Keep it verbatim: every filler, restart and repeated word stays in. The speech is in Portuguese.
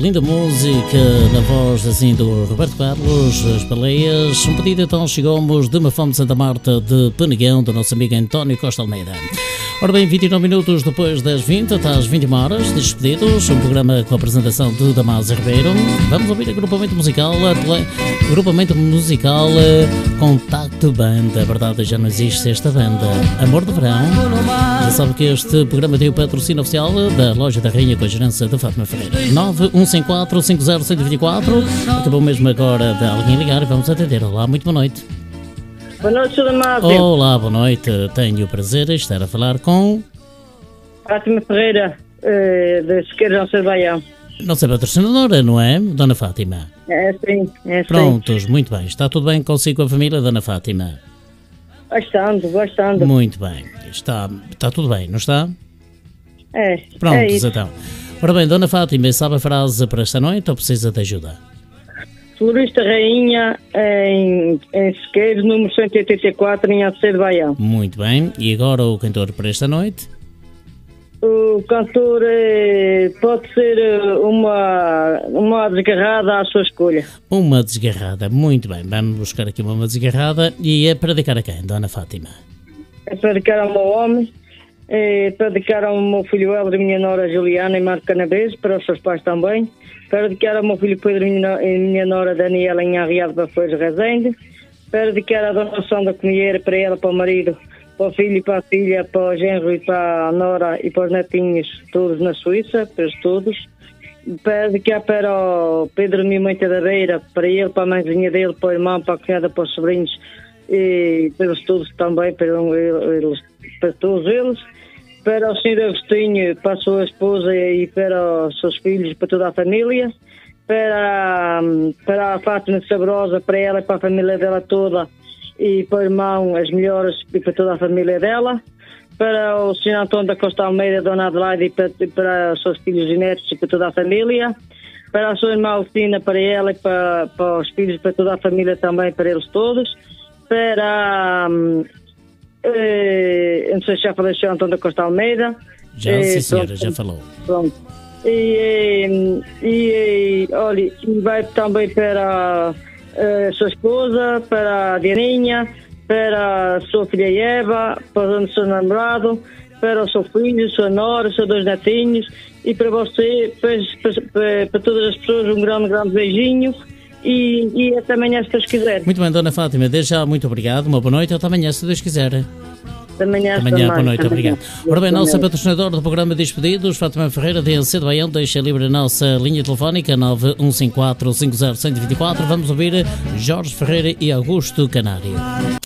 Linda música na voz assim do Roberto Carlos, As Baleias. Um pedido então chegamos de Mafão de Santa Marta de Penegão, do nosso amigo António Costa Almeida. Ora bem, vinte e nove minutos depois das vinte, até às vinte e uma horas, despedidos, um programa com a apresentação de Damásio Ribeiro. Vamos ouvir agrupamento musical, agrupamento musical Contacto Banda. A verdade, já não existe esta banda. Amor de Verão. Já sabe que este programa tem o patrocínio oficial da Loja da Rainha com a gerência de Fátima Ferreira. nove um cinco quatro, cinco zero um dois quatro. Acabou mesmo agora de alguém ligar e vamos atender. Olá, muito boa noite. Boa noite, senhor Damásio. Olá, boa noite. Tenho o prazer de estar a falar com Fátima Ferreira, uh, da Esquerda ao Baião. Nossa patrocinadora, não é, Dona Fátima? É sim, é sim. Prontos, muito bem. Está tudo bem consigo com a família, Dona Fátima? Bastante, bastante. Muito bem. Está, está tudo bem, não está? É. Prontos, é isso. então. Ora bem, Dona Fátima, sabe a frase para esta noite ou precisa de ajuda? Florista Rainha em, em Sequeiros, número cento e oitenta e quatro, em Aceiro Baião. Muito bem. E agora o cantor para esta noite? O cantor é, pode ser uma, uma desgarrada à sua escolha. Uma desgarrada, muito bem. Vamos buscar aqui uma desgarrada. E é para dedicar a quem, Dona Fátima? É para dedicar ao meu homem, é para dedicar ao meu filho Helder e minha nora Juliana em Marco Canaveses, para os seus pais também. Para dedicar ao meu filho Pedro e minha nora Daniela em Arriado da Flores Rezende. Para dedicar à dona Sandra Comieira, para ela, para o marido, para o filho e para a filha, para o genro e para a nora e para os netinhos, todos na Suíça, para eles todos. Para dedicar para o Pedro Mimenta da Beira, para ele, para a mãezinha dele, para o irmão, para a cunhada, para os sobrinhos e para eles todos também, para, eles, para todos eles. Para o senhor Agostinho, para a sua esposa e para os seus filhos, para toda a família. Para, para a Fátima Sabrosa, para ela e para a família dela toda. E para o irmão, as melhores, e para toda a família dela. Para o senhor Antônio da Costa Almeida, Dona Adelaide, e para, e para os seus filhos e netos e para toda a família. Para a sua irmã Alcina, para ela e para, para os filhos e para toda a família também, para eles todos. Para... Uh, não sei se já falei do senhor Antônio da Costa Almeida. Já, uh, sim senhora, pronto, já falou. Pronto. E, e, e olha, vai também para a sua esposa, para a Dianinha, para a sua filha Eva, para o seu namorado, para o seu filho, a sua nora, os seus dois netinhos, e para você, para, para, para todas as pessoas, um grande, grande beijinho. E, e até amanhã, se Deus quiser. Muito bem, Dona Fátima, desde já muito obrigado, uma boa noite, até amanhã, se Deus quiser. Até amanhã, até amanhã boa noite, amanhã. Obrigado. Ora bem, nossa patrocinadora do programa Despedidos, Fátima Ferreira, de Aceiro Baião, deixa livre a nossa linha telefónica nove um cinco quatro, cinco zero um dois quatro. Vamos ouvir Jorge Ferreira e Augusto Canário.